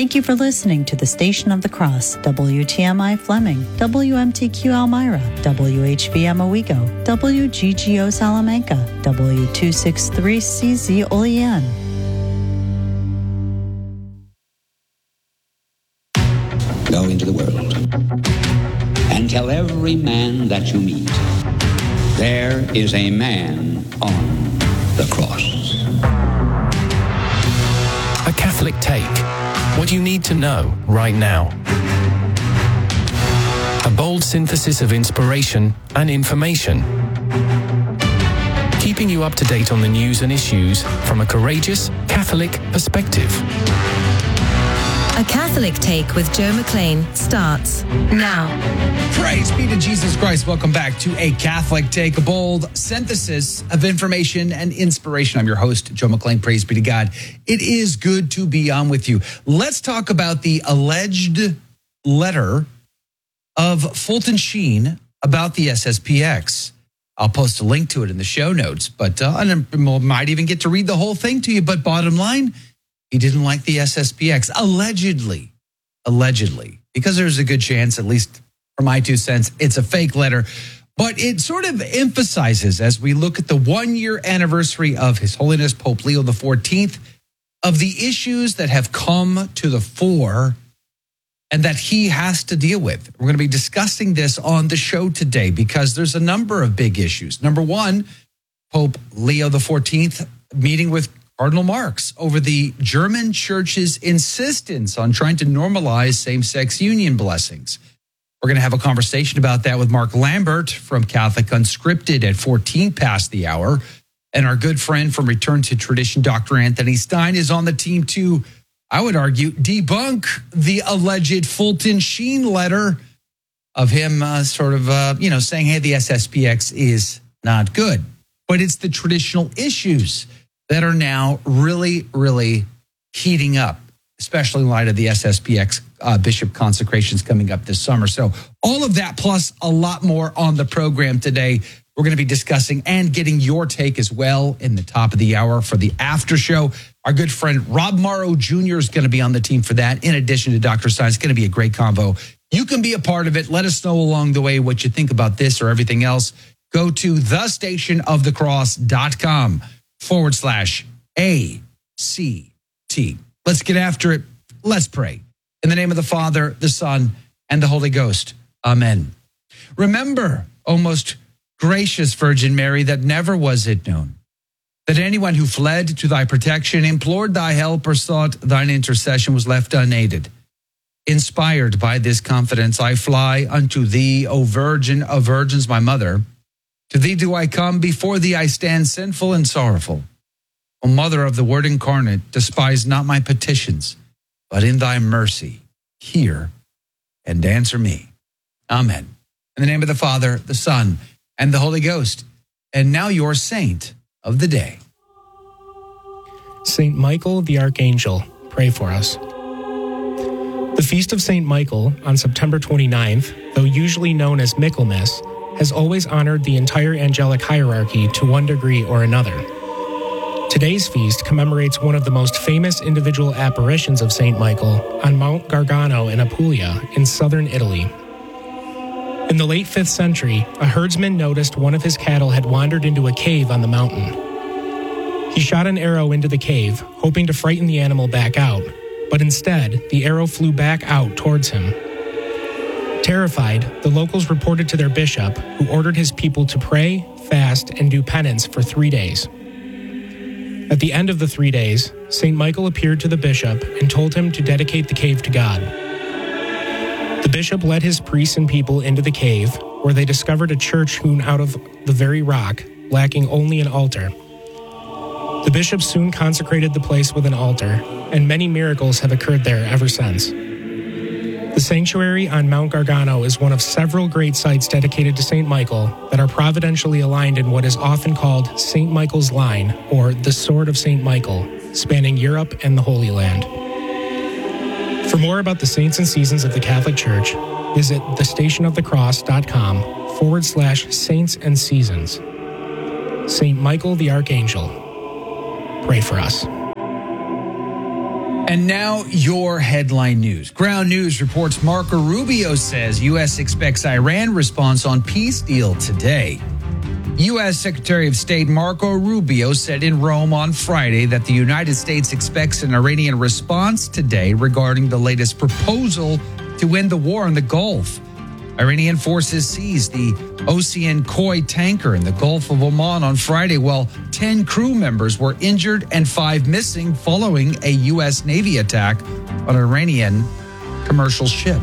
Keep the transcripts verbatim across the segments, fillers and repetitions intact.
Thank you for listening to the Station of the Cross, W T M I Fleming, W M T Q Elmira, W H B M Owego, W G G O Salamanca, W two sixty-three C Z Olean. Go into the world and tell every man that you meet, there is a man on the cross. A Catholic Take. What you need to know right now. A bold synthesis of inspiration and information. Keeping you up to date on the news and issues from a courageous Catholic perspective. A Catholic Take with Joe McLean starts now. Praise be to Jesus Christ. Welcome back to A Catholic Take, a bold synthesis of information and inspiration. I'm your host, Joe McLean. Praise be to God. It is good to be on with you. Let's talk about the alleged letter of Fulton Sheen about the S S P X. I'll post a link to it in the show notes, but uh, I might even get to read the whole thing to you. But bottom line, he didn't like the S S P X, allegedly, allegedly, because there's a good chance, at least for my two cents, it's a fake letter. But it sort of emphasizes, as we look at the one-year anniversary of His Holiness Pope Leo the fourteenth, of the issues that have come to the fore and that he has to deal with. We're going to be discussing this on the show today because there's a number of big issues. Number one, Pope Leo the fourteenth meeting with Cardinal Marx over the German church's insistence on trying to normalize same-sex union blessings. We're going to have a conversation about that with Mark Lambert from Catholic Unscripted at fourteen past the hour. And our good friend from Return to Tradition, Doctor Anthony Stein, is on the team to, I would argue, debunk the alleged Fulton Sheen letter of him uh, sort of, uh, you know, saying, hey, the S S P X is not good. But it's the traditional issues that are now really, really heating up, especially in light of the S S P X uh, bishop consecrations coming up this summer. So all of that plus a lot more on the program today. We're going to be discussing and getting your take as well in the top of the hour for the after show. Our good friend Rob Morrow Junior is going to be on the team for that. In addition to Doctor Stein, it's going to be a great convo. You can be a part of it. Let us know along the way what you think about this or everything else. Go to the station of the cross dot com. forward slash A C T. Let's get after it. Let's pray. In the name of the Father, the Son, and the Holy Ghost. Amen. Remember, O most gracious Virgin Mary, that never was it known that anyone who fled to thy protection, implored thy help, or sought thine intercession was left unaided. Inspired by this confidence, I fly unto thee, O Virgin of Virgins, my mother. To thee do I come, before thee I stand sinful and sorrowful. O Mother of the Word incarnate, despise not my petitions, but in thy mercy hear and answer me. Amen. In the name of the Father, the Son, and the Holy Ghost. And now your saint of the day. Saint Michael the Archangel, pray for us. The Feast of Saint Michael on September twenty-ninth, though usually known as Michaelmas, has always honored the entire angelic hierarchy to one degree or another. Today's feast commemorates one of the most famous individual apparitions of Saint Michael on Mount Gargano in Apulia in southern Italy. In the late fifth century, a herdsman noticed one of his cattle had wandered into a cave on the mountain. He shot an arrow into the cave, hoping to frighten the animal back out, but instead, the arrow flew back out towards him. Terrified, the locals reported to their bishop, who ordered his people to pray, fast, and do penance for three days. At the end of the three days, Saint Michael appeared to the bishop and told him to dedicate the cave to God. The bishop led his priests and people into the cave, where they discovered a church hewn out of the very rock, lacking only an altar. The bishop soon consecrated the place with an altar, and many miracles have occurred there ever since. The sanctuary on Mount Gargano is one of several great sites dedicated to Saint Michael that are providentially aligned in what is often called Saint Michael's Line, or the Sword of Saint Michael, spanning Europe and the Holy Land. For more about the saints and seasons of the Catholic Church, visit thestationofthecross.com forward slash saints and seasons. Saint Michael the Archangel, pray for us. And now your headline news. Ground News reports Marco Rubio says U S expects Iran response on peace deal today. U S Secretary of State Marco Rubio said in Rome on Friday that the United States expects an Iranian response today regarding the latest proposal to end the war in the Gulf. Iranian forces seized the Ocean Koi tanker in the Gulf of Oman on Friday, while ten crew members were injured and five missing following a U S Navy attack on an Iranian commercial ship.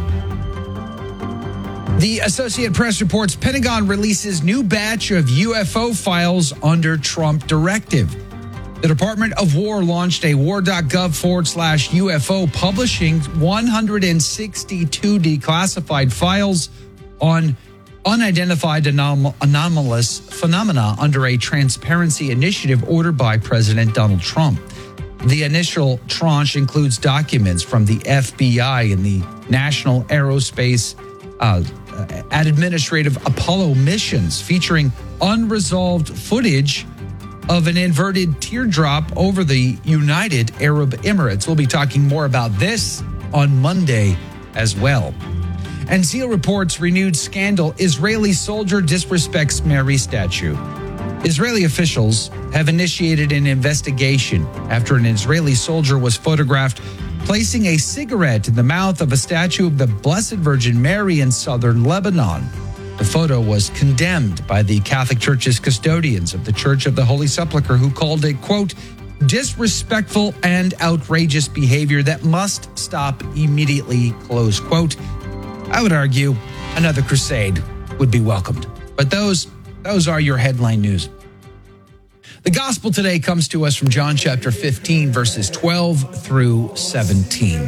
The Associated Press reports Pentagon releases new batch of U F O files under Trump directive. The Department of War launched a war.gov forward slash UFO, publishing one hundred sixty-two declassified files on unidentified anom- anomalous phenomena under a transparency initiative ordered by President Donald Trump. The initial tranche includes documents from the F B I and the National Aerospace uh, Administrative Apollo missions, featuring unresolved footage of an inverted teardrop over the United Arab Emirates. We'll be talking more about this on Monday as well. And Seal reports renewed scandal. Israeli soldier disrespects Mary statue. Israeli officials have initiated an investigation after an Israeli soldier was photographed placing a cigarette in the mouth of a statue of the Blessed Virgin Mary in southern Lebanon. The photo was condemned by the Catholic Church's custodians of the Church of the Holy Sepulchre, who called it, quote, disrespectful and outrageous behavior that must stop immediately, close quote. I would argue another crusade would be welcomed. But those, those are your headline news. The gospel today comes to us from John chapter fifteen, verses twelve through seventeen.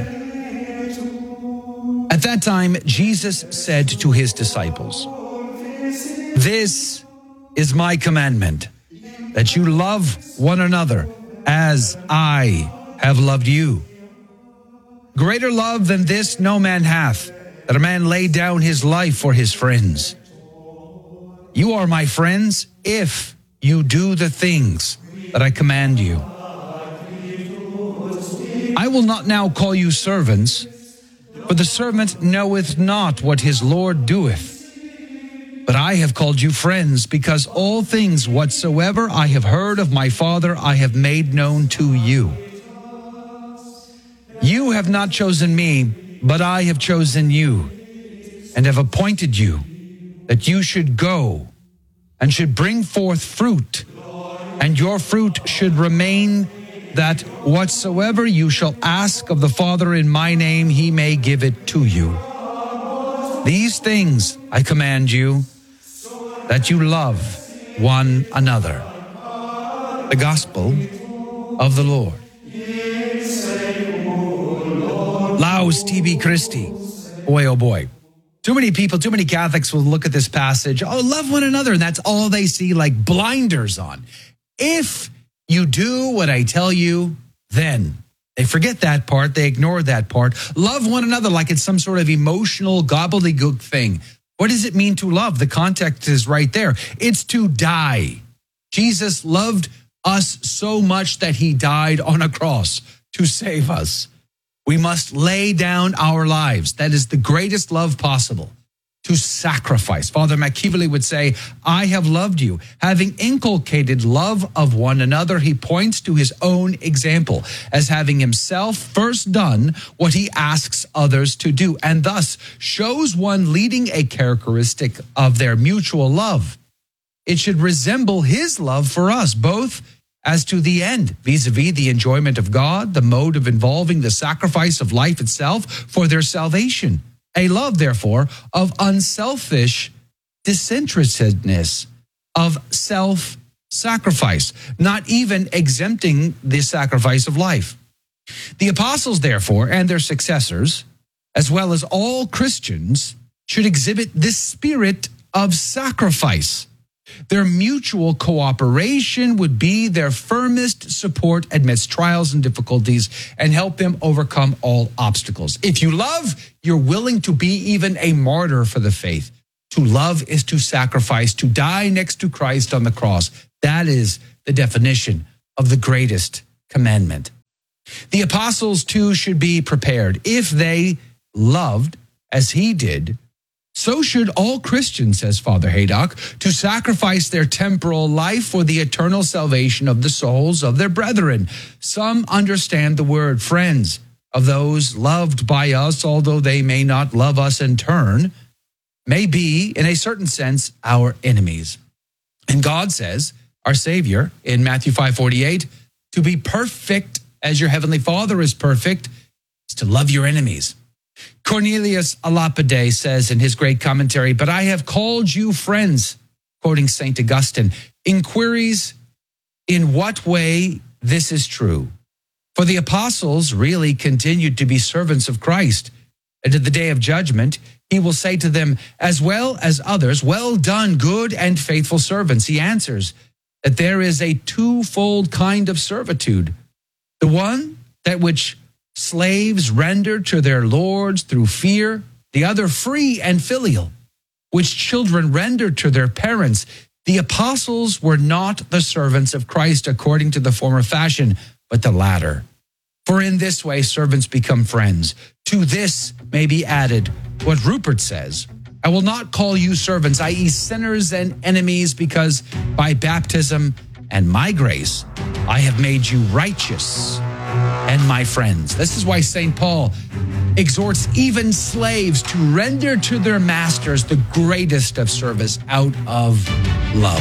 At that time, Jesus said to his disciples, "This is my commandment, that you love one another as I have loved you. Greater love than this no man hath, that a man lay down his life for his friends. You are my friends if you do the things that I command you. I will not now call you servants, for the servant knoweth not what his Lord doeth. But I have called you friends, because all things whatsoever I have heard of my Father I have made known to you. You have not chosen me, but I have chosen you, and have appointed you, that you should go and should bring forth fruit, and your fruit should remain, that whatsoever you shall ask of the Father in my name, he may give it to you. These things I command you, that you love one another." The gospel of the Lord. Laus tibi Christi. Boy, oh boy. Too many people, too many Catholics will look at this passage, oh, love one another, and that's all they see, like blinders on. If you do what I tell you, then. They forget that part. They ignore that part. Love one another like it's some sort of emotional gobbledygook thing. What does it mean to love? The context is right there. It's to die. Jesus loved us so much that he died on a cross to save us. We must lay down our lives. That is the greatest love possible, to sacrifice. Father Machiavelli would say, I have loved you. Having inculcated love of one another, he points to his own example as having himself first done what he asks others to do, and thus shows one leading a characteristic of their mutual love. It should resemble his love for us, both as to the end, vis-a-vis the enjoyment of God, the mode of involving the sacrifice of life itself for their salvation. A love, therefore, of unselfish disinterestedness, of self-sacrifice, not even exempting the sacrifice of life. The apostles, therefore, and their successors, as well as all Christians, should exhibit this spirit of sacrifice. Their mutual cooperation would be their firmest support amidst trials and difficulties, and help them overcome all obstacles. If you love, you're willing to be even a martyr for the faith. To love is to sacrifice, to die next to Christ on the cross. That is the definition of the greatest commandment. The apostles, too, should be prepared. If they loved as he did, so should all Christians, says Father Haydock, to sacrifice their temporal life for the eternal salvation of the souls of their brethren. Some understand the word friends of those loved by us, although they may not love us in turn, may be, in a certain sense, our enemies. And God says, our Savior, in Matthew five forty-eight, to be perfect as your heavenly Father is perfect, is to love your enemies. Cornelius a Lapide says in his great commentary, but I have called you friends, quoting Saint Augustine, inquiries in what way this is true. For the apostles really continued to be servants of Christ, and at the day of judgment, he will say to them, as well as others, well done, good and faithful servants. He answers that there is a twofold kind of servitude. The one, that which slaves render to their lords through fear, the other free and filial, which children render to their parents. The apostles were not the servants of Christ according to the former fashion, but the latter. For in this way servants become friends. To this may be added what Rupert says, I will not call you servants, that is sinners and enemies, because by baptism and my grace I have made you righteous and my friends. This is why Saint Paul exhorts even slaves to render to their masters the greatest of service out of love.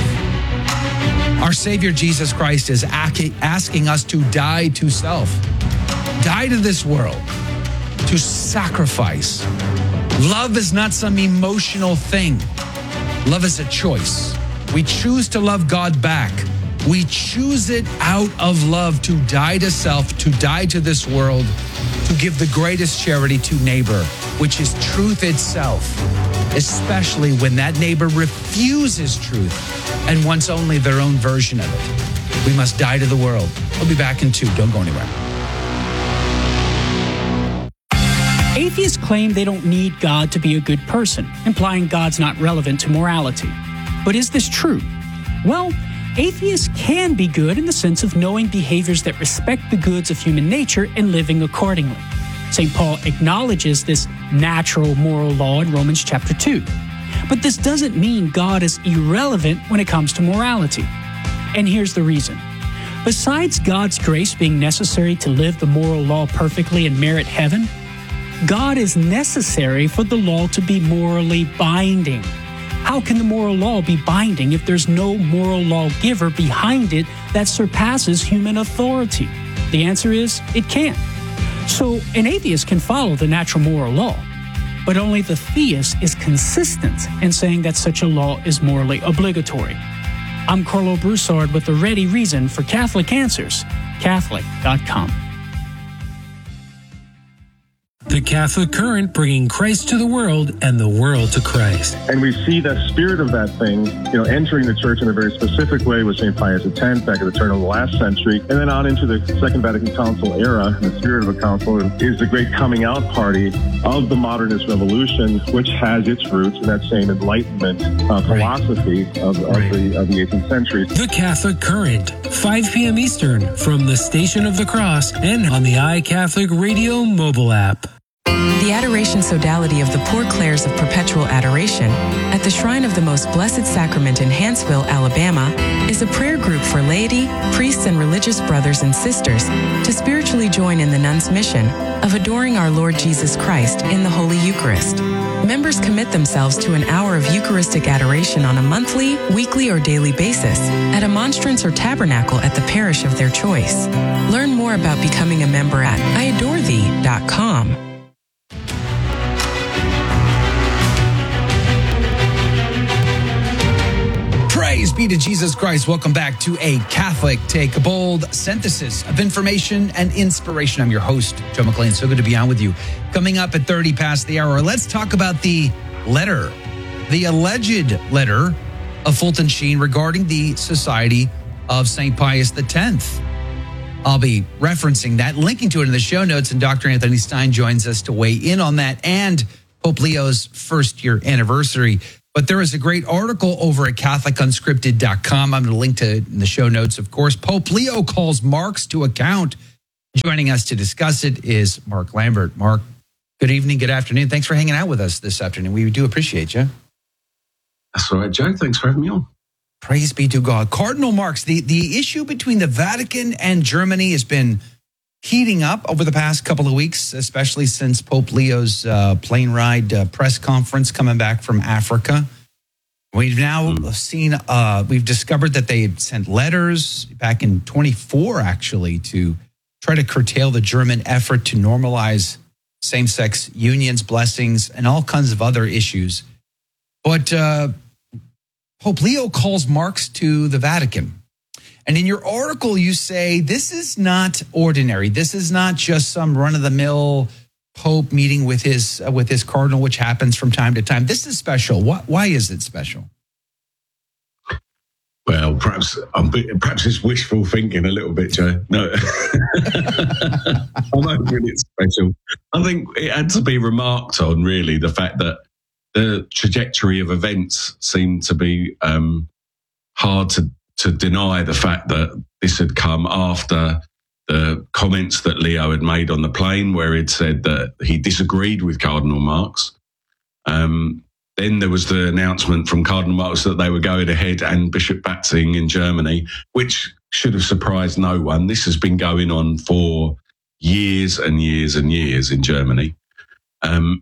Our Savior Jesus Christ is asking us to die to self, die to this world, to sacrifice. Love is not some emotional thing. Love is a choice. We choose to love God back. We choose it out of love to die to self, to die to this world, to give the greatest charity to neighbor, which is truth itself, especially when that neighbor refuses truth and wants only their own version of it. We must die to the world. We'll be back in two. Don't go anywhere. Atheists claim they don't need God to be a good person, implying God's not relevant to morality. But is this true? Well, atheists can be good in the sense of knowing behaviors that respect the goods of human nature and living accordingly. Saint Paul acknowledges this natural moral law in Romans chapter two. But this doesn't mean God is irrelevant when it comes to morality. And here's the reason. Besides God's grace being necessary to live the moral law perfectly and merit heaven, God is necessary for the law to be morally binding. How can the moral law be binding if there's no moral lawgiver behind it that surpasses human authority? The answer is, it can't. So an atheist can follow the natural moral law, but only the theist is consistent in saying that such a law is morally obligatory. I'm Carlo Broussard with the ready reason for Catholic Answers, Catholic dot com. The Catholic Current, bringing Christ to the world and the world to Christ. And we see that spirit of that thing, you know, entering the church in a very specific way with Saint Pius X back at the turn of the last century, and then on into the Second Vatican Council era. And the spirit of a council is the great coming out party of the modernist revolution, which has its roots in that same Enlightenment uh, philosophy right. of, of, right. the, of the eighteenth century. The Catholic Current, five p.m. Eastern, from the Station of the Cross and on the iCatholic Radio mobile app. The Adoration Sodality of the Poor Clares of Perpetual Adoration at the Shrine of the Most Blessed Sacrament in Hanceville, Alabama, is a prayer group for laity, priests, and religious brothers and sisters to spiritually join in the nuns' mission of adoring our Lord Jesus Christ in the Holy Eucharist. Members commit themselves to an hour of Eucharistic adoration on a monthly, weekly, or daily basis at a monstrance or tabernacle at the parish of their choice. Learn more about becoming a member at I adore thee dot com. Praise be to Jesus Christ. Welcome back to A Catholic Take, a bold synthesis of information and inspiration. I'm your host, Joe McLean. So good to be on with you. Coming up at thirty past the hour, let's talk about the letter, the alleged letter of Fulton Sheen regarding the Society of Saint Pius X. I'll be referencing that, linking to it in the show notes, and Doctor Anthony Stein joins us to weigh in on that and Pope Leo's first year anniversary. But there is a great article over at Catholic Unscripted dot com. I'm going to link to it in the show notes, of course. Pope Leo calls Marx to account Joining us to discuss it is Mark Lambert. Mark, good evening, good afternoon. Thanks for hanging out with us this afternoon. We do appreciate you. That's all right, Joe. Thanks for having me on. Praise be to God. Cardinal Marx, the, the issue between the Vatican and Germany has been heating up over the past couple of weeks, especially since Pope Leo's uh, plane ride uh, press conference coming back from Africa. We've now mm. seen, uh, we've discovered that they had sent letters back in twenty-four, actually, to try to curtail the German effort to normalize same-sex unions, blessings, and all kinds of other issues. But uh, Pope Leo calls Marx to the Vatican. And in your article, you say this is not ordinary. This is not just some run-of-the-mill Pope meeting with his uh, with his cardinal, which happens from time to time. This is special. Why, why is it special? Well, perhaps um, perhaps it's wishful thinking a little bit, Joe. No, I'm hoping it's special. I think it had to be remarked on, really, the fact that the trajectory of events seemed to be um, hard to, to deny the fact that this had come after the comments that Leo had made on the plane, where he'd said that he disagreed with Cardinal Marx. Um, then there was the announcement from Cardinal Marx that they were going ahead and Bishop Batzing in Germany, which should have surprised no one. This has been going on for years and years and years in Germany. Um,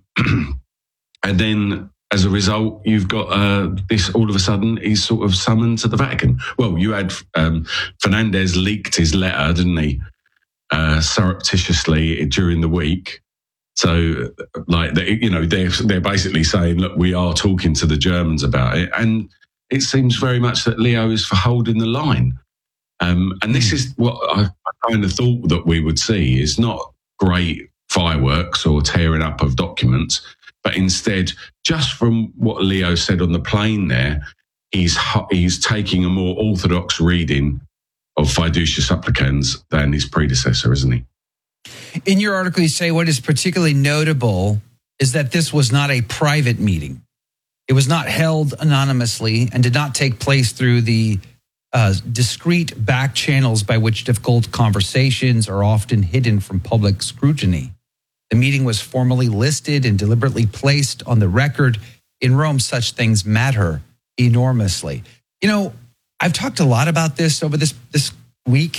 and then as a result, you've got uh, this all of a sudden he's sort of summoned to the Vatican. Well, you had um, Fernandez leaked his letter, didn't he? Uh, surreptitiously during the week. So, like, they, you know, they're, they're basically saying, look, we are talking to the Germans about it. And it seems very much that Leo is for holding the line. Um, and this is what I, I kind of thought that we would see, is not great fireworks or tearing up of documents, but instead, just from what Leo said on the plane there, he's he's taking a more orthodox reading of Fiducia Supplicans than his predecessor, isn't he? In your article, you say what is particularly notable is that this was not a private meeting. It was not held anonymously and did not take place through the uh, discreet back channels by which difficult conversations are often hidden from public scrutiny. The meeting was formally listed and deliberately placed on the record. In Rome, such things matter enormously. You know, I've talked a lot about this over this, this week,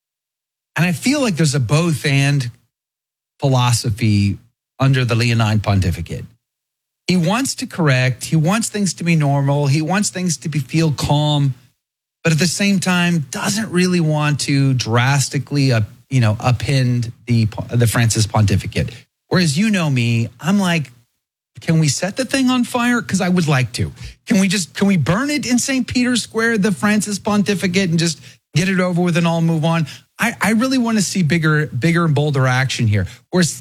and I feel like there's a both and philosophy under the Leonine pontificate. He wants to correct. He wants things to be normal. He wants things to be feel calm, but at the same time, doesn't really want to drastically, uh, you know, upend the the Francis pontificate. Whereas, you know me, I'm like, can we set the thing on fire? Because I would like to. Can we just can we burn it in Saint Peter's Square, the Francis pontificate, and just get it over with and all move on? I, I really want to see bigger, bigger and bolder action here. Whereas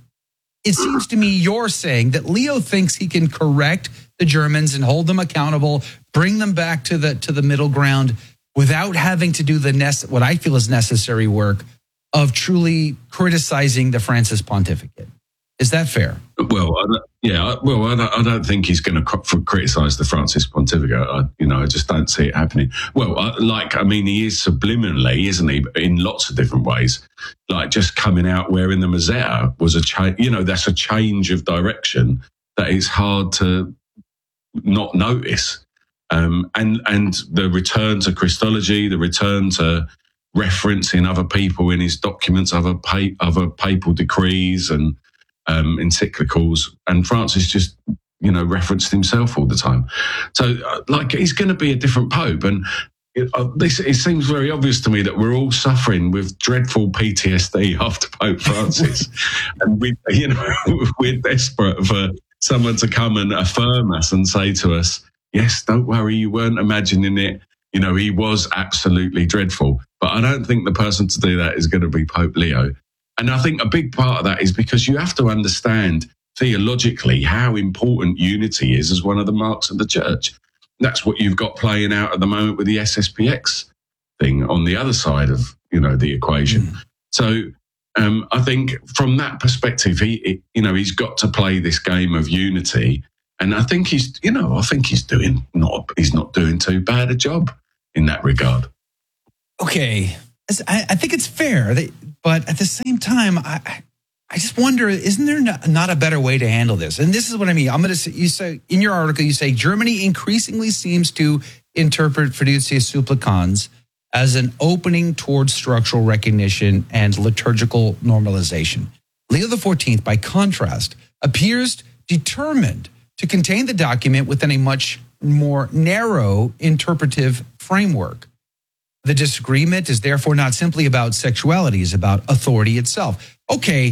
it seems to me you're saying that Leo thinks he can correct the Germans and hold them accountable, bring them back to the to the middle ground without having to do the nece- what I feel is necessary work of truly criticizing the Francis pontificate. Is that fair? Well, I don't, yeah. Well, I don't, I don't think he's going to criticise the Francis pontificate. I, you know, I just don't see it happening. Well, I, like, I mean, he is subliminally, isn't he? In lots of different ways. Like just coming out wearing the Mozzetta was a change. You know, that's a change of direction that is hard to not notice. Um, and and the return to Christology, the return to referencing other people in his documents, other pa- other papal decrees and. Um, encyclicals, and Francis just, you know, referenced himself all the time. So, uh, like, he's going to be a different pope, and it, uh, this it seems very obvious to me that we're all suffering with dreadful P T S D after Pope Francis, and we, you know, we're desperate for someone to come and affirm us and say to us, "Yes, don't worry, you weren't imagining it. You know, he was absolutely dreadful." But I don't think the person to do that is going to be Pope Leo. And I think a big part of that is because you have to understand theologically how important unity is as one of the marks of the church. That's what you've got playing out at the moment with the S S P X thing on the other side of, you know, the equation. Mm. So um, I think from that perspective, he, he, you know, he's got to play this game of unity. And I think he's, you know, I think he's doing not, he's not doing too bad a job in that regard. Okay. I, I think it's fair, that, but at the same time, I, I just wonder, isn't there not, not a better way to handle this? And this is what I mean. I'm going to say, you say in your article, you say Germany increasingly seems to interpret Fiducia Supplicans as an opening towards structural recognition and liturgical normalization. Leo the fourteenth, by contrast, appears determined to contain the document within a much more narrow interpretive framework. The disagreement is therefore not simply about sexuality, it's about authority itself. Okay,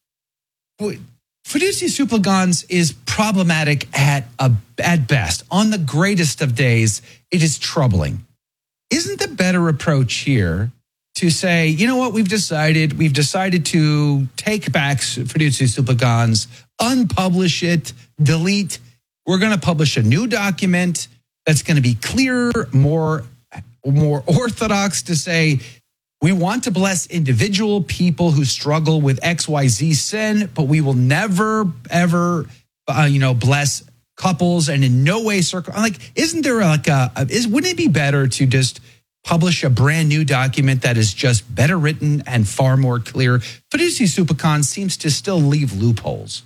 Fiducia Supplicans is problematic at, a, at best. On the greatest of days, it is troubling. Isn't the better approach here to say, you know what, we've decided, we've decided to take back Fiducia Supplicans, unpublish it, delete. We're going to publish a new document that's going to be clearer, more, more orthodox, to say we want to bless individual people who struggle with X Y Z sin, but we will never, ever, uh, you know, bless couples, and in no way circle. Like, isn't there like a, a is wouldn't it be better to just publish a brand new document that is just better written and far more clear? Fiducia Supplicans seems to still leave loopholes.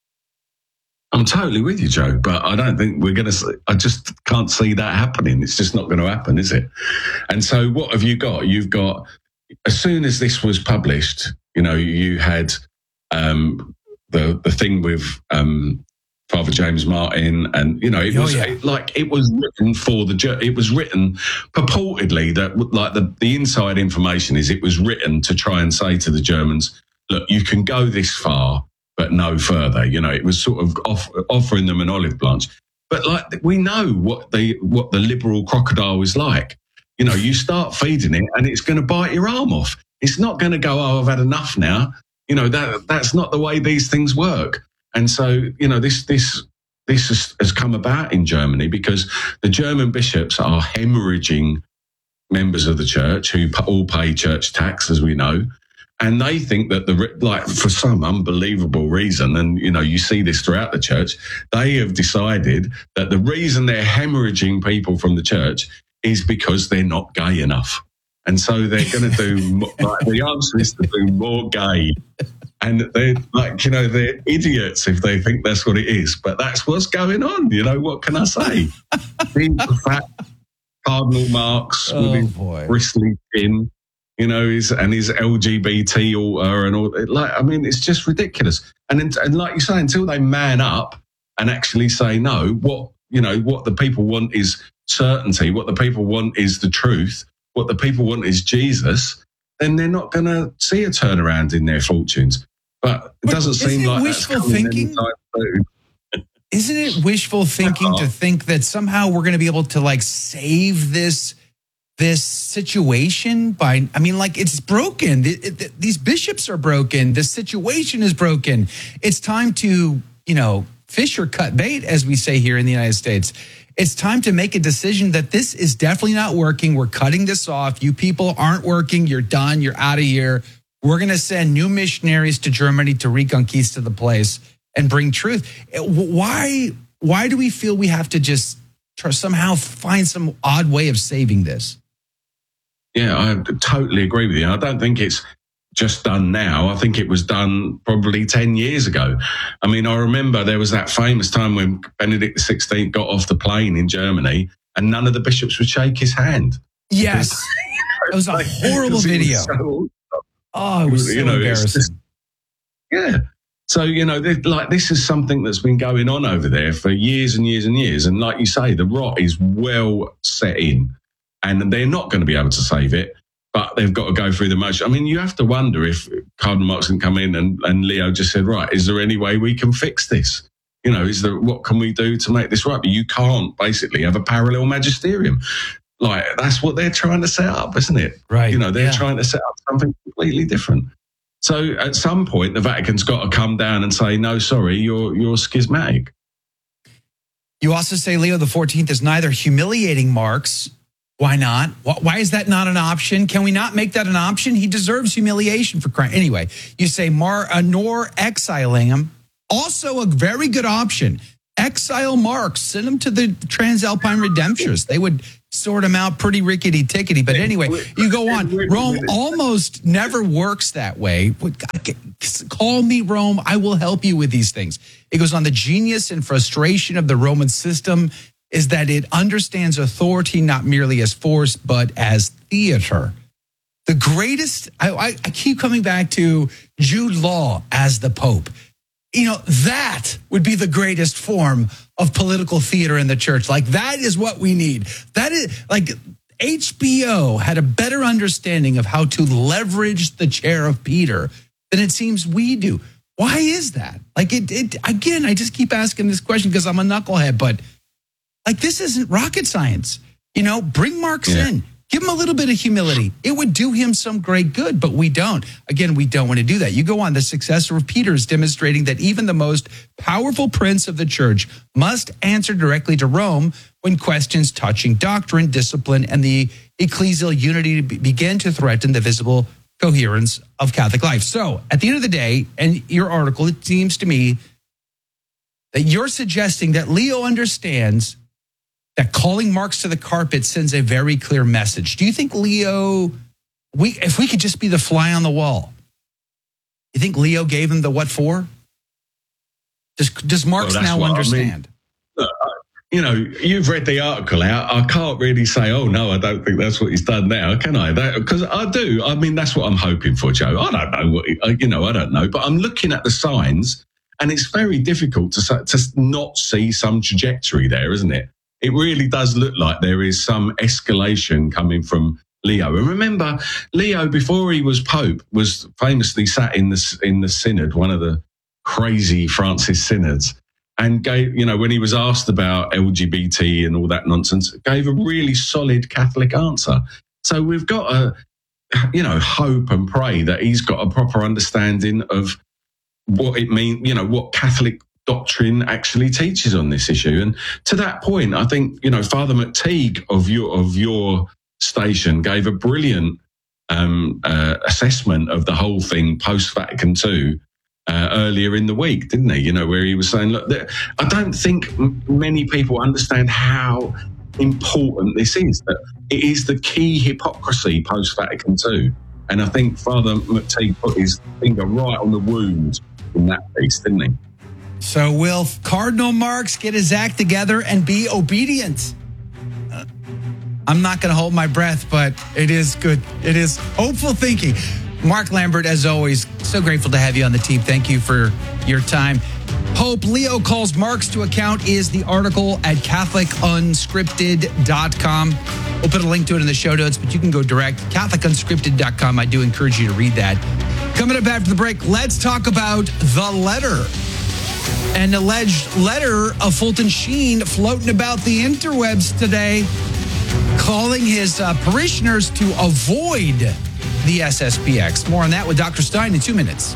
I'm totally with you, Joe, but I don't think we're going to, I just can't see that happening. It's just not going to happen, is it? And so what have you got? You've got, as soon as this was published, you know, you had um, the the thing with um, Father James Martin, and, you know, it was oh, yeah. like, it was written for the, it was written purportedly that, like, the, the inside information is it was written to try and say to the Germans, look, you can go this far, but no further. You know, it was sort of off, offering them an olive branch. But, like, we know what the what the liberal crocodile is like. You know, you start feeding it and it's going to bite your arm off. It's not going to go, oh, I've had enough now. You know, that that's not the way these things work. And so, you know, this this this has, has come about in Germany because the German bishops are hemorrhaging members of the church who all pay church tax, as we know. And they think that, the like, for some unbelievable reason, and, you know, you see this throughout the church, they have decided that the reason they're hemorrhaging people from the church is because they're not gay enough. And so they're going to do, like, the answer is to do more gay. And they're like, you know, they're idiots if they think that's what it is. But that's what's going on. You know, what can I say? Being fat Cardinal Marx oh, with his boy. bristly chin, you know, his, and his L G B T altar and all. Like, I mean, it's just ridiculous. And, and like you say, until they man up and actually say, no, what, you know, what the people want is certainty. What the people want is the truth. What the people want is Jesus. Then they're not going to see a turnaround in their fortunes. But it doesn't but seem like wishful thinking. Isn't it wishful thinking to think that somehow we're going to be able to, like, save this this situation by? I mean, like, it's broken. It, it, these bishops are broken. The situation is broken. It's time to, you know, fish or cut bait, as we say here in the United States. It's time to make a decision that this is definitely not working. We're cutting this off. You people aren't working. You're done. You're out of here. We're going to send new missionaries to Germany to reconquista the place and bring truth. Why, why do we feel we have to just try, somehow find some odd way of saving this? Yeah, I totally agree with you. I don't think it's just done now. I think it was done probably ten years ago. I mean, I remember there was that famous time when Benedict the sixteenth got off the plane in Germany and none of the bishops would shake his hand. Yes. It was a like, horrible video. So, oh, it was so you know, embarrassing. Just, yeah. So, you know, like, this is something that's been going on over there for years and years and years. And like you say, the rot is well set in and they're not going to be able to save it. But they've got to go through the motion. I mean, you have to wonder if Cardinal Marx can come in and, and Leo just said, right, is there any way we can fix this? You know, is there, what can we do to make this right? But you can't basically have a parallel magisterium. Like, that's what they're trying to set up, isn't it? Right. You know, they're yeah. trying to set up something completely different. So at some point, the Vatican's got to come down and say, no, sorry, you're you're schismatic. You also say Leo the fourteenth is neither humiliating Marx. Why not? Why is that not an option? Can we not make that an option? He deserves humiliation for crime. Anyway, you say Mar, uh, nor exiling him. Also a very good option. exile Marks, send them to the Transalpine Redemptorists. They would sort them out pretty rickety-tickety. But anyway, you go on. Rome almost never works that way. Call me, Rome. I will help you with these things. It goes on. The genius and frustration of the Roman system is that it understands authority not merely as force, but as theater. The greatest, I, I, I keep coming back to Jude Law as the Pope. You know, that would be the greatest form of political theater in the church. Like, that is what we need. That is, like, H B O had a better understanding of how to leverage the chair of Peter than it seems we do. Why is that? Like, it, it again, I just keep asking this question because I'm a knucklehead, but, like, this isn't rocket science. You know, bring Marx yeah. in. Give him a little bit of humility. It would do him some great good, but we don't. Again, we don't want to do that. You go on, the successor of Peter is demonstrating that even the most powerful prince of the church must answer directly to Rome when questions touching doctrine, discipline, and the ecclesial unity begin to threaten the visible coherence of Catholic life. So, at the end of the day, and your article, it seems to me that you're suggesting that Leo understands that calling Marx to the carpet sends a very clear message. Do you think Leo, we if we could just be the fly on the wall, you think Leo gave him the what for? Does, does Marx well, now understand? I mean. Look, you know, you've read the article out. I can't really say, oh, no, I don't think that's what he's done now, can I? Because I do. I mean, that's what I'm hoping for, Joe. I don't know. What, you know, I don't know. But I'm looking at the signs, and it's very difficult to, to not see some trajectory there, isn't it? It really does look like there is some escalation coming from Leo. And remember, Leo, before he was Pope, was famously sat in the, in the synod, one of the crazy Francis synods, and gave, you know, when he was asked about L G B T and all that nonsense, gave a really solid Catholic answer. So we've got to, you know, hope and pray that he's got a proper understanding of what it means, you know, what Catholic doctrine actually teaches on this issue. And to that point, I think, you know, Father McTeague of your of your station gave a brilliant um, uh, assessment of the whole thing post-Vatican Two uh, earlier in the week, didn't he? You know, where he was saying, look, I don't think m- many people understand how important this is, that it is the key hypocrisy post-Vatican Two. And I think Father McTeague put his finger right on the wound in that piece, didn't he? So will Cardinal Marx get his act together and be obedient? Uh, I'm not going to hold my breath, but it is good. It is hopeful thinking. Mark Lambert, as always, so grateful to have you on the team. Thank you for your time. Pope Leo calls Marx to account is the article at Catholic Unscripted dot com. We'll put a link to it in the show notes, but you can go direct, Catholic Unscripted dot com. I do encourage you to read that. Coming up after the break, let's talk about the letter. An alleged letter of Fulton Sheen floating about the interwebs today, calling his uh, parishioners to avoid the S S P X. More on that with Doctor Stein in two minutes.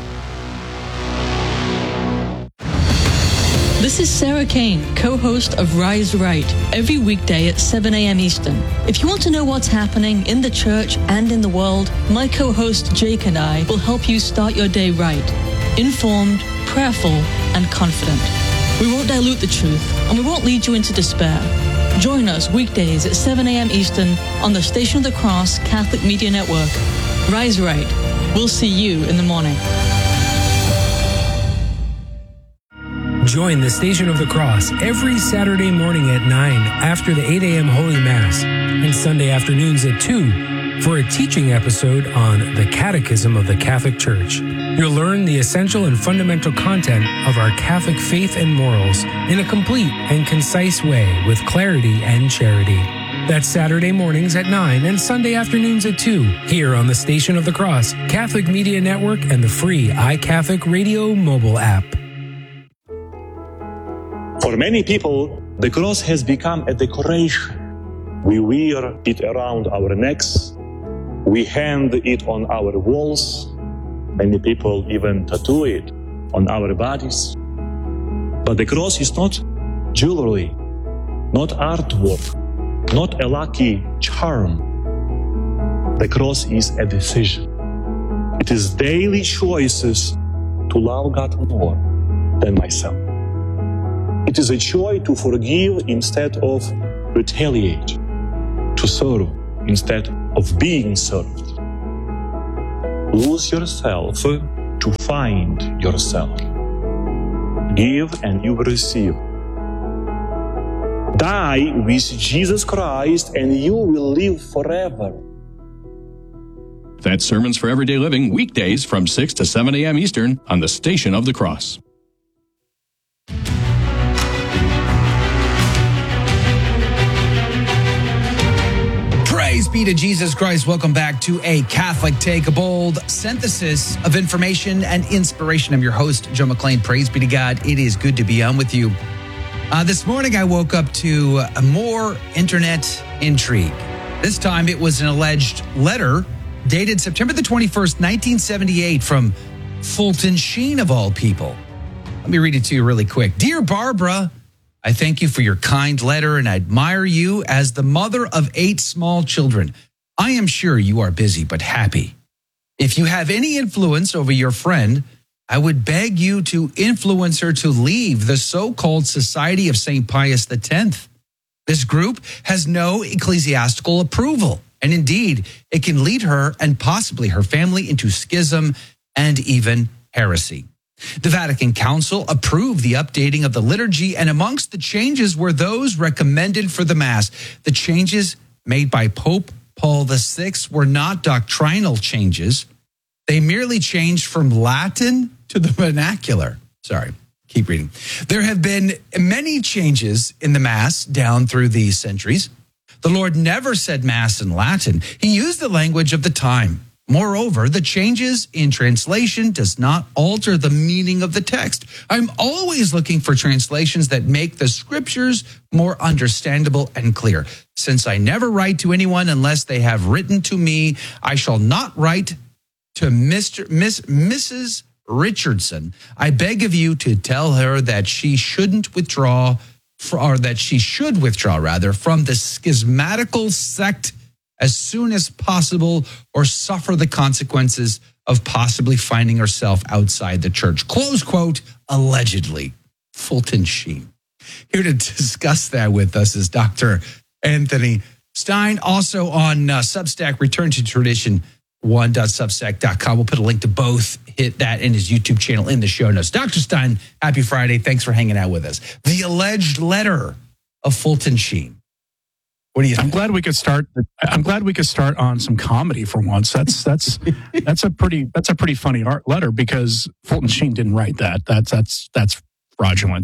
This is Sarah Kane, co-host of Rise Right, every weekday at seven a.m. Eastern. If you want to know what's happening in the church and in the world, my co-host Jake and I will help you start your day right, informed, prayerful, and confident. We won't dilute the truth, and we won't lead you into despair. Join us weekdays at seven a.m. Eastern on the Station of the Cross Catholic Media Network. Rise Right. We'll see you in the morning. Join the Station of the Cross every Saturday morning at nine after the eight a.m. Holy Mass and Sunday afternoons at two for a teaching episode on the Catechism of the Catholic Church. You'll learn the essential and fundamental content of our Catholic faith and morals in a complete and concise way with clarity and charity. That's Saturday mornings at nine and Sunday afternoons at two, here on the Station of the Cross, Catholic Media Network, and the free iCatholic Radio mobile app. For many people, the cross has become a decoration. We wear it around our necks. We hang it on our walls. Many people even tattoo it on our bodies. But the cross is not jewelry, not artwork, not a lucky charm. The cross is a decision. It is daily choices to love God more than myself. It is a choice to forgive instead of retaliate, to serve instead of being served. Lose yourself to find yourself. Give and you will receive. Die with Jesus Christ and you will live forever. That's Sermons for Everyday Living, weekdays from six to seven a.m. Eastern on the Station of the Cross. Praise be to Jesus Christ. Welcome back to A Catholic Take, a bold synthesis of information and inspiration. I'm your host, Joe McClain. Praise be to God. It is good to be on with you. Uh, this morning, I woke up to a more internet intrigue. This time, it was an alleged letter dated September the twenty-first, nineteen seventy-eight, from Fulton Sheen, of all people. Let me read it to you really quick. Dear Barbara, I thank you for your kind letter and I admire you as the mother of eight small children. I am sure you are busy but happy. If you have any influence over your friend, I would beg you to influence her to leave the so-called Society of Saint Pius X. This group has no ecclesiastical approval, and indeed, it can lead her and possibly her family into schism and even heresy. The Vatican Council approved the updating of the liturgy, and amongst the changes were those recommended for the Mass. The changes made by Pope Paul the Sixth were not doctrinal changes. They merely changed from Latin to the vernacular. Sorry, keep reading. There have been many changes in the Mass down through these centuries. The Lord never said Mass in Latin. He used the language of the time. Moreover, the changes in translation does not alter the meaning of the text. I'm always looking for translations that make the scriptures more understandable and clear. Since I never write to anyone unless they have written to me, I shall not write to Mister Miss Missus Richardson. I beg of you to tell her that she shouldn't withdraw, or that she should withdraw, rather, from the schismatical sect as soon as possible, or suffer the consequences of possibly finding herself outside the church. Close quote, allegedly. Fulton Sheen. Here to discuss that with us is Doctor Anthony Stein, also on uh, Substack, Return to Tradition one dot substack dot com. We'll put a link to both. Hit that in his YouTube channel in the show notes. Doctor Stein, happy Friday. Thanks for hanging out with us. The alleged letter of Fulton Sheen. What do you think? I'm glad we could start. I'm glad we could start on some comedy for once. That's that's that's a pretty that's a pretty funny art letter, because Fulton Sheen didn't write that. That's that's that's fraudulent.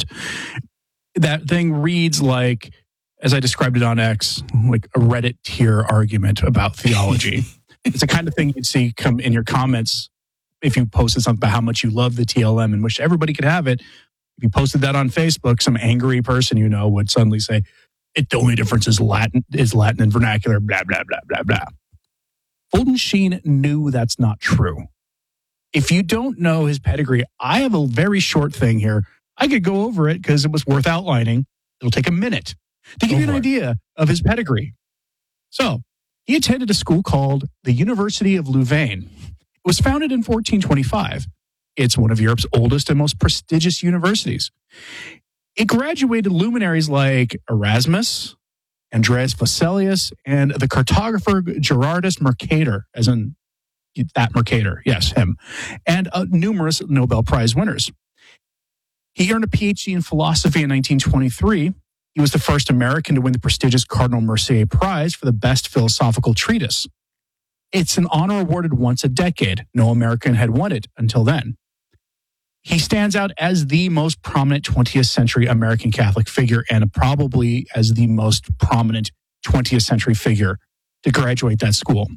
That thing reads like, as I described it on X, like a Reddit tier argument about theology. It's the kind of thing you'd see come in your comments if you posted something about how much you love the T L M and wish everybody could have it. If you posted that on Facebook, some angry person you know would suddenly say, It, the only difference is Latin is Latin and vernacular, blah, blah, blah, blah, blah. Fulton Sheen knew that's not true. If you don't know his pedigree, I have a very short thing here. I could go over it because it was worth outlining. It'll take a minute to give you an idea of his pedigree. So, he attended a school called the University of Louvain. It was founded in fourteen twenty-five. It's one of Europe's oldest and most prestigious universities. It graduated luminaries like Erasmus, Andreas Vesalius, and the cartographer Gerardus Mercator, as in that Mercator, yes, him, and uh, numerous Nobel Prize winners. He earned a P H D in philosophy in nineteen twenty-three. He was the first American to win the prestigious Cardinal Mercier Prize for the best philosophical treatise. It's an honor awarded once a decade. No American had won it until then. He stands out as the most prominent twentieth century American Catholic figure, and probably as the most prominent twentieth century figure to graduate that school.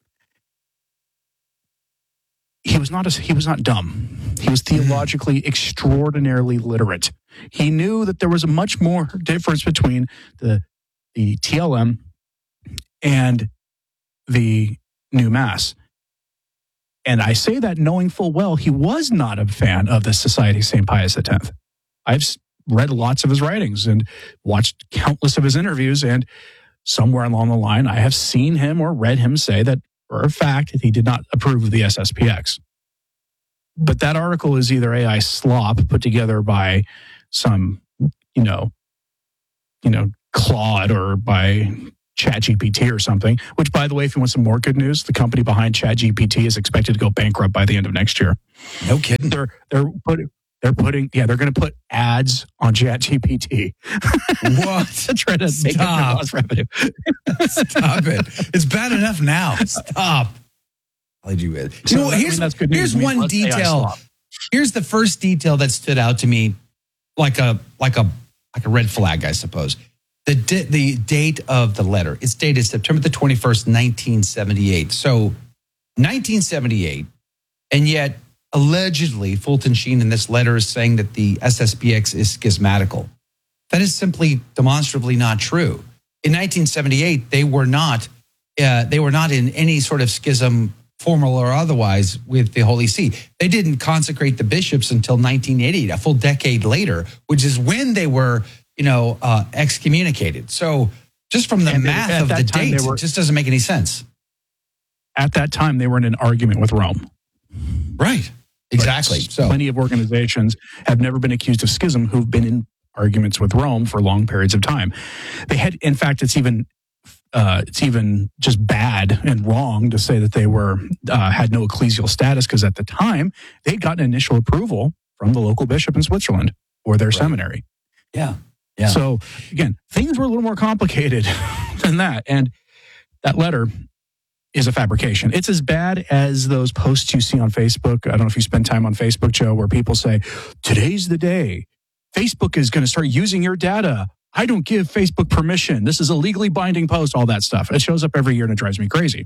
He was not a, he was not dumb. He was theologically extraordinarily literate. He knew that there was a much more difference between the the T L M and the New Mass. And I say that knowing full well he was not a fan of the Society of Saint Pius X. I've read lots of his writings and watched countless of his interviews, and somewhere along the line I have seen him or read him say that for a fact that he did not approve of the S S P X. But that article is either A I slop put together by some you know, you know, Claude or by ChatGPT or something. Which, by the way, if you want some more good news, the company behind ChatGPT is expected to go bankrupt by the end of next year. No kidding. They're they're putting they're putting yeah they're going to put ads on ChatGPT. What? To try to make Stop. up lost revenue. Stop it! It's bad enough now. Stop. I'll leave you with. So You know, that- I mean, here's that's good news. here's I mean, one let's A I detail. slop. Here's the first detail that stood out to me, like a like a like a red flag, I suppose. The di- the date of the letter. It's dated September the twenty-first, nineteen seventy-eight. So nineteen seventy-eight, and yet allegedly Fulton Sheen in this letter is saying that the S S B X is schismatical. That is simply demonstrably not true. In nineteen seventy-eight, they were not uh, they were not in any sort of schism, formal or otherwise, with the Holy See. They didn't consecrate the bishops until nineteen eighty, a full decade later, which is when they were, you know, uh, excommunicated. So just from the And they- math at of that the time, they dates, were- it just doesn't make any sense. At that time, they were in an argument with Rome. Right. Exactly. But So plenty of organizations have never been accused of schism who've been in arguments with Rome for long periods of time. They had, in fact, it's even uh, it's even just bad and wrong to say that they were uh, had no ecclesial status, because at the time they'd gotten initial approval from the local bishop in Switzerland or their seminary. yeah. Yeah. So again, things were a little more complicated than that, and that letter is a fabrication. It's as bad as those posts you see on Facebook. I don't know if you spend time on Facebook, Joe, where people say, today's the day. Facebook is going to start using your data. I don't give Facebook permission. This is a legally binding post, all that stuff. It shows up every year and it drives me crazy.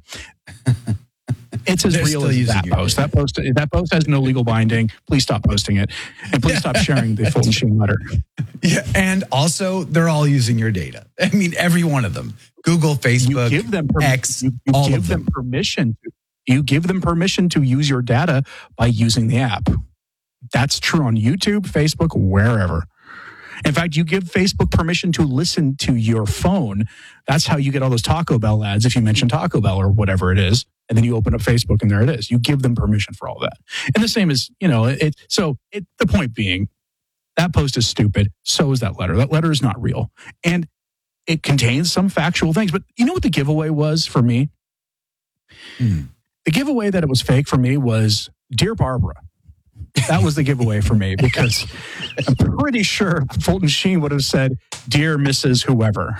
It's as They're real still as using that your post. That post that post has no legal binding. Please stop posting it. And please stop sharing the Fulton Sheen letter. Yeah, and also they're all using your data. I mean, every one of them. Google, Facebook, You give them perm- X, you, you all give of them them. permission. To, you give them permission to use your data by using the app. That's true on YouTube, Facebook, wherever. In fact, you give Facebook permission to listen to your phone. That's how you get all those Taco Bell ads if you mention Taco Bell or whatever it is. And then you open up Facebook and there it is. You give them permission for all that. And the same as, you know, it. So it, the point being, that post is stupid. So is that letter. That letter is not real. And it contains some factual things. But you know what the giveaway was for me? Hmm. The giveaway that it was fake for me was Dear Barbara. That was the giveaway for me, because I'm pretty sure Fulton Sheen would have said, Dear Missus Whoever.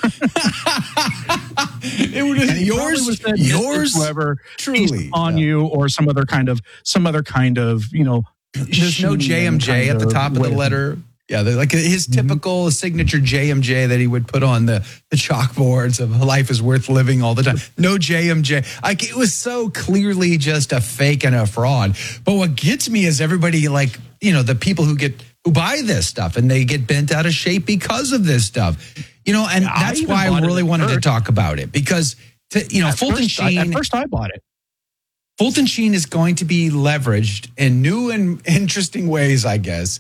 It would have yours, was said, yours, whoever, truly on yeah. you, or some other kind of, some other kind of, you know. There's no J M J at the top of the letter. Yeah, they're like his typical signature J M J that he would put on the, the chalkboards of life is worth living all the time. No J M J. Like, it was so clearly just a fake and a fraud. But what gets me is everybody, like, you know, the people who get who buy this stuff and they get bent out of shape because of this stuff. You know, and Yeah, I that's even why bought I it really at wanted to first. talk about it, because to, you know, At Fulton first, I- Sheen at first I bought it. Fulton Sheen is going to be leveraged in new and interesting ways, I guess,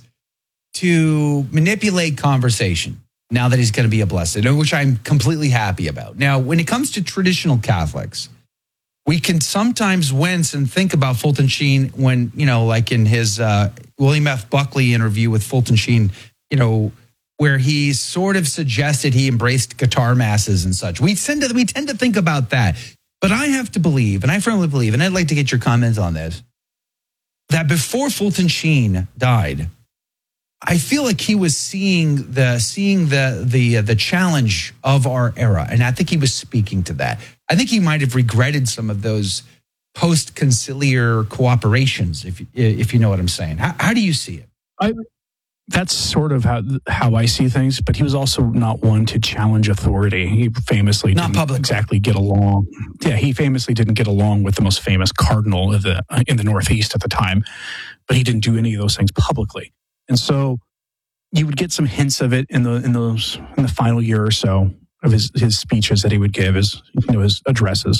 to manipulate conversation now that he's going to be a blessed, which I'm completely happy about. Now, when it comes to traditional Catholics, we can sometimes wince and think about Fulton Sheen when, you know, like in his uh, William F. Buckley interview with Fulton Sheen, you know, where he sort of suggested he embraced guitar masses and such. We tend to, we tend to think about that. But I have to believe, and I firmly believe, and I'd like to get your comments on this, that before Fulton Sheen died, I feel like he was seeing the seeing the the uh, the challenge of our era, and I think he was speaking to that. I think he might have regretted some of those post-conciliar cooperations, if if you know what I'm saying. How, how do you see it? I, that's sort of how how I see things, but he was also not one to challenge authority. He famously Not didn't publicly. exactly get along. Yeah, he famously didn't get along with the most famous cardinal of the in the Northeast at the time, but he didn't do any of those things publicly. And so you would get some hints of it in the in those in the final year or so of his his speeches that he would give, his you know his addresses.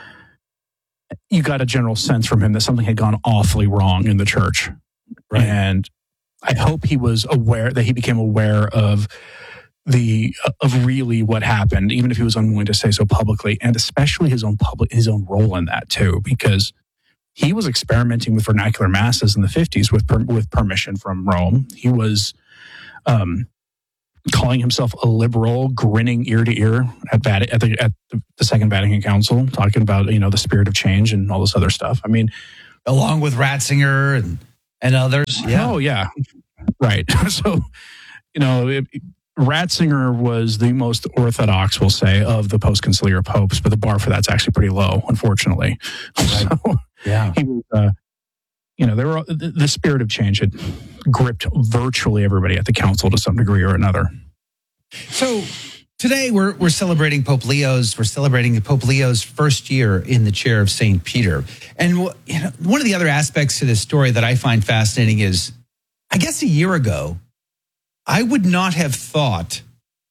You got a general sense from him that something had gone awfully wrong in the church, Right. and I hope he was aware that he became aware of the of really what happened, even if he was unwilling to say so publicly, and especially his own public his own role in that too, because he was experimenting with vernacular masses in the fifties with per, with permission from Rome. He was, um, calling himself a liberal, grinning ear to ear at Vati- at, the, at the Second Vatican Council, talking about, you know, the spirit of change and all this other stuff. I mean, along with Ratzinger and, and others. Yeah. Oh, yeah. Right. So, you know, it, Ratzinger was the most orthodox, we'll say, of the post-conciliar popes, but the bar for that's actually pretty low, unfortunately. Right. So, yeah. He was, uh, you know, there were the, the spirit of change had gripped virtually everybody at the council to some degree or another. So today we're we're celebrating Pope Leo's we're celebrating Pope Leo's first year in the chair of Saint Peter. And you know, one of the other aspects to this story that I find fascinating is, I guess a year ago, I would not have thought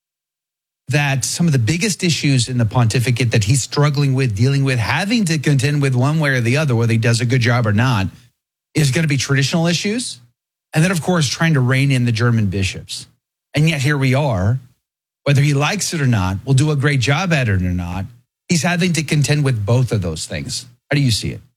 that some of the biggest issues in the pontificate that he's struggling with, dealing with, having to contend with one way or the other, whether he does a good job or not, is going to be traditional issues. And then, of course, trying to rein in the German bishops. And yet here we are, whether he likes it or not, will do a great job at it or not. He's having to contend with both of those things. How do you see it?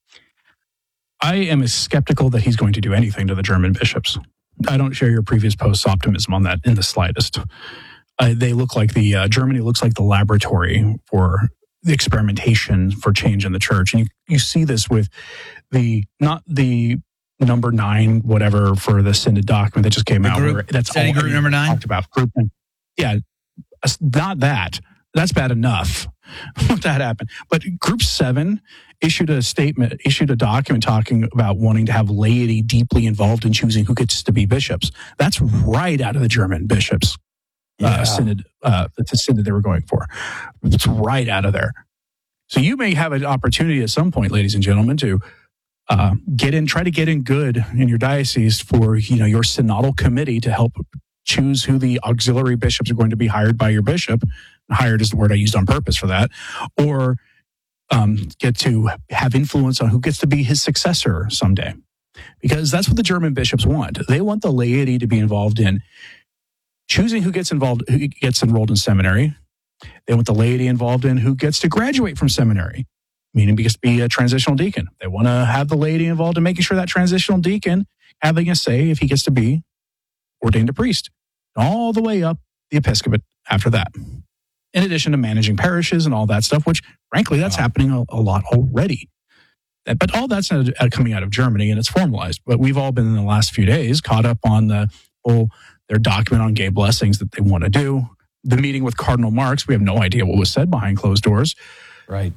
I am as skeptical that he's going to do anything to the German bishops. I don't share your previous post's optimism on that in the slightest. Uh, they look like the, uh, Germany looks like the laboratory for the experimentation for change in the church. And you, you see this with the, not the number nine, whatever, for the Synod document that just came the out. Group, where that's Study all group number nine? Talked about. Group, yeah, not that. That's bad enough. That happened. But Group seven issued a statement, issued a document talking about wanting to have laity deeply involved in choosing who gets to be bishops. That's right out of the German bishops' yeah. uh, synod, uh, the synod they were going for. It's right out of there. So you may have an opportunity at some point, ladies and gentlemen, to uh, get in, try to get in good in your diocese for, you know, your synodal committee to help choose who the auxiliary bishops are going to be hired by your bishop. Hired is the word I used on purpose for that. Or um, get to have influence on who gets to be his successor someday. Because that's what the German bishops want. They want the laity to be involved in choosing who gets involved, who gets enrolled in seminary. They want the laity involved in who gets to graduate from seminary, meaning because to be a transitional deacon. They want to have the laity involved in making sure that transitional deacon having a say if he gets to be ordained a priest, all the way up the episcopate after that. In addition to managing parishes and all that stuff, which frankly, that's wow. happening a, a lot already. But all that's uh, coming out of Germany and it's formalized. But we've all been in the last few days caught up on the whole, their document on gay blessings that they want to do. The meeting with Cardinal Marx, we have no idea what was said behind closed doors. Right.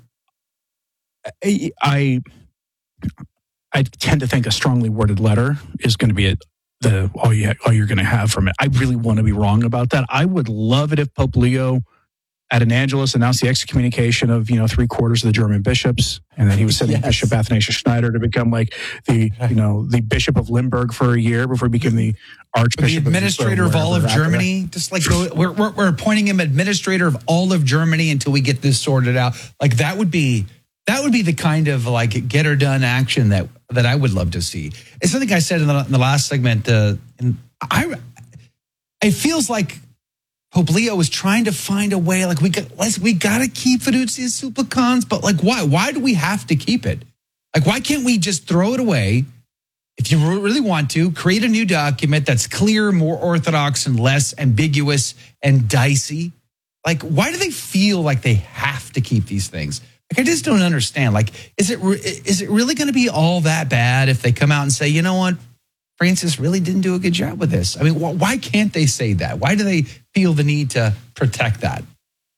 I, I, I tend to think a strongly worded letter is going to be a, the all, you, all you're going to have from it. I really want to be wrong about that. I would love it if Pope Leo at an Angelus announced the excommunication of, you know, three quarters of the German bishops. And then he was sending yes. Bishop Athanasius Schneider to become like the, you know, the Bishop of Limburg for a year before he became the Archbishop. The administrator of, of all of Germany. Just like go, we're, we're, we're appointing him administrator of all of Germany until we get this sorted out. Like that would be, that would be the kind of like get her done action that, that I would love to see. It's something I said in the, in the last segment. Uh, and I, it feels like Pope Leo was trying to find a way, like we got, let's, we got to keep Fiducia Supplicans, but like why? Why do we have to keep it? Like why can't we just throw it away? If you really want to, create a new document that's clear, more orthodox, and less ambiguous and dicey. Like why do they feel like they have to keep these things? Like I just don't understand. Like is it is it really going to be all that bad if they come out and say, you know what? Francis really didn't do a good job with this. I mean, wh- why can't they say that? Why do they feel the need to protect that?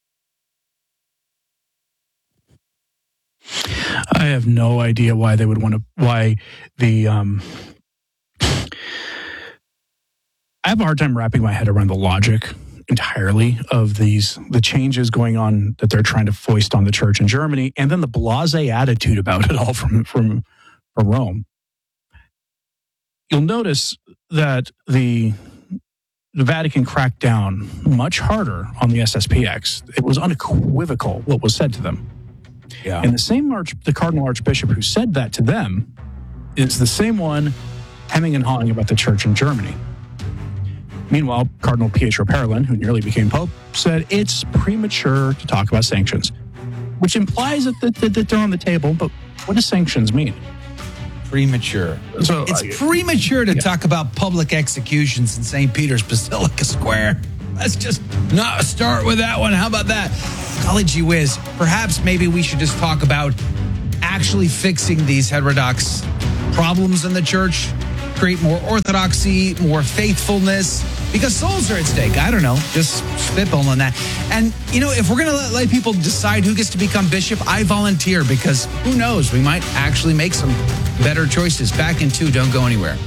I have no idea why they would want to, why the, um, I have a hard time wrapping my head around the logic entirely of these, the changes going on that they're trying to foist on the church in Germany, and then the blasé attitude about it all from, from, from Rome. You'll notice that the, the Vatican cracked down much harder on the S S P X. It was unequivocal what was said to them. Yeah. And the same arch, the Cardinal Archbishop who said that to them is the same one hemming and hawing about the church in Germany. Meanwhile, Cardinal Pietro Parolin, who nearly became Pope, said it's premature to talk about sanctions, which implies that, that, that they're on the table. But what does sanctions mean? Premature. So it's uh, premature to yeah. talk about public executions in Saint Peter's Basilica Square. Let's just not start with that one. How about that? Golly gee whiz. Perhaps maybe we should just talk about actually fixing these heterodox problems in the church, create more orthodoxy, more faithfulness, because souls are at stake. I don't know, just spitballing on that. And, you know, if we're going to let, let people decide who gets to become bishop, I volunteer, because who knows, we might actually make some better choices. Back in two, don't go anywhere.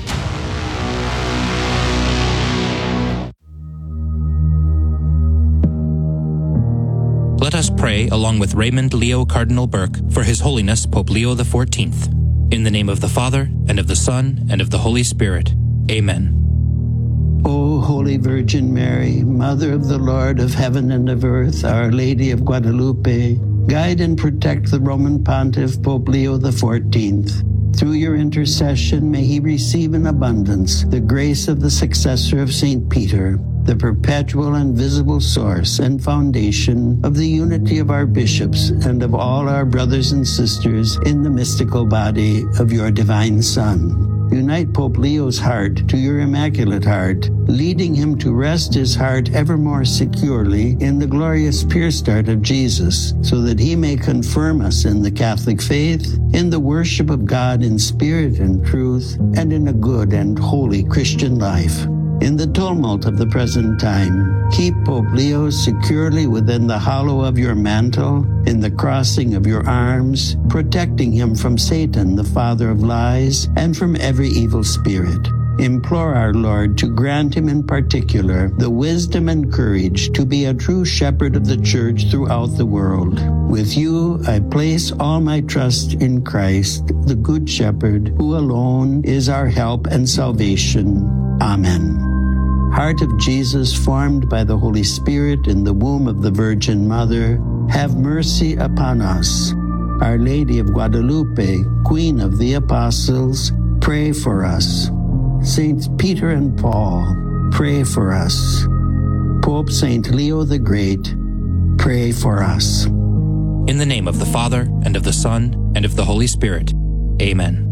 Let us pray along with Raymond Leo Cardinal Burke for His Holiness Pope Leo the fourteenth. In the name of the Father, and of the Son, and of the Holy Spirit. Amen. O Holy Virgin Mary, Mother of the Lord of heaven and of earth, Our Lady of Guadalupe, guide and protect the Roman Pontiff Pope Leo the fourteenth. Through your intercession, may he receive in abundance the grace of the successor of Saint Peter, the perpetual and visible source and foundation of the unity of our bishops and of all our brothers and sisters in the mystical body of your divine Son. Unite Pope Leo's heart to your Immaculate Heart, leading him to rest his heart ever more securely in the glorious pure start of Jesus, so that he may confirm us in the Catholic faith, in the worship of God in spirit and truth, and in a good and holy Christian life. In the tumult of the present time, keep Pope Leo securely within the hollow of your mantle, in the crossing of your arms, protecting him from Satan, the father of lies, and from every evil spirit. Implore our Lord to grant him in particular the wisdom and courage to be a true shepherd of the church throughout the world. With you, I place all my trust in Christ, the Good Shepherd, who alone is our help and salvation. Amen. Heart of Jesus, formed by the Holy Spirit in the womb of the Virgin Mother, have mercy upon us. Our Lady of Guadalupe, Queen of the Apostles, pray for us. Saints Peter and Paul, pray for us. Pope Saint Leo the Great, pray for us. In the name of the Father, and of the Son, and of the Holy Spirit. Amen.